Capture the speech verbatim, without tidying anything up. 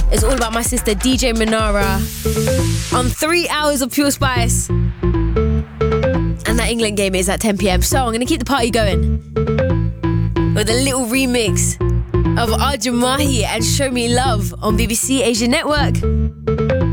It's all about my sister D J Manara on three hours of Pure Spice. And that England game is at ten p.m. So I'm going to keep the party going with a little remix of Arjun Mahi and Show Me Love on B B C Asia Network.